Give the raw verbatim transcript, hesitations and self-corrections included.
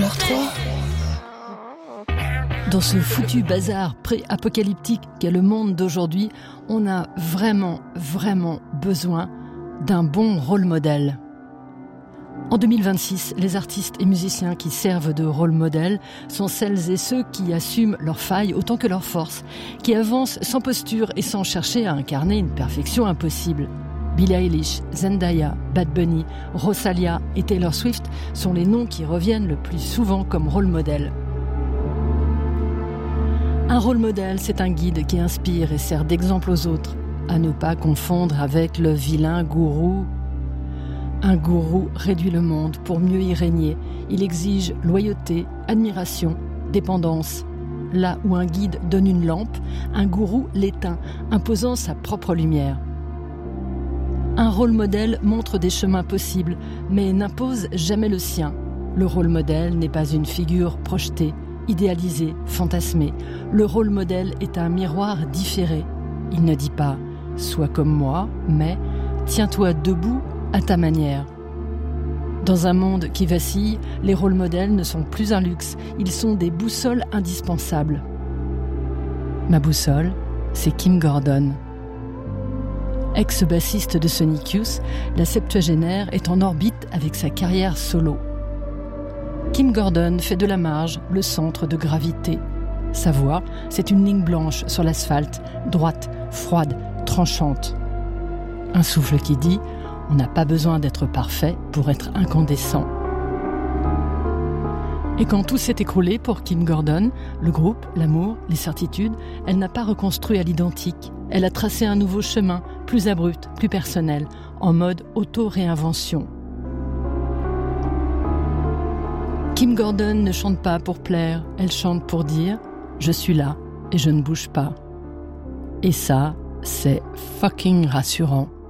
heure trois. Dans ce foutu bazar pré-apocalyptique qu'est le monde d'aujourd'hui, on a vraiment, vraiment besoin d'un bon rôle modèle. En deux mille vingt-six, les artistes et musiciens qui servent de rôle modèle sont celles et ceux qui assument leurs failles autant que leurs forces, qui avancent sans posture et sans chercher à incarner une perfection impossible. Billie Eilish, Zendaya, Bad Bunny, Rosalia et Taylor Swift sont les noms qui reviennent le plus souvent comme rôle modèle. Un rôle modèle, c'est un guide qui inspire et sert d'exemple aux autres, à ne pas confondre avec le vilain gourou. Un gourou réduit le monde pour mieux y régner. Il exige loyauté, admiration, dépendance. Là où un guide donne une lampe, un gourou l'éteint, imposant sa propre lumière. Un rôle modèle montre des chemins possibles, mais n'impose jamais le sien. Le rôle modèle n'est pas une figure projetée, idéalisée, fantasmée. Le rôle modèle est un miroir différé. Il ne dit pas « sois comme moi », mais « tiens-toi debout à ta manière ». Dans un monde qui vacille, les rôles modèles ne sont plus un luxe, ils sont des boussoles indispensables. Ma boussole, c'est Kim Gordon. Ex-bassiste de Sonic Youth, la septuagénaire est en orbite avec sa carrière solo. Kim Gordon fait de la marge le centre de gravité. Sa voix, c'est une ligne blanche sur l'asphalte, droite, froide, tranchante. Un souffle qui dit « On n'a pas besoin d'être parfait pour être incandescent ». Et quand tout s'est écroulé pour Kim Gordon, le groupe, l'amour, les certitudes, elle n'a pas reconstruit à l'identique. Elle a tracé un nouveau chemin, plus abrupt, plus personnel, en mode auto-réinvention. Kim Gordon ne chante pas pour plaire, elle chante pour dire « Je suis là et je ne bouge pas ». Et ça, c'est fucking rassurant.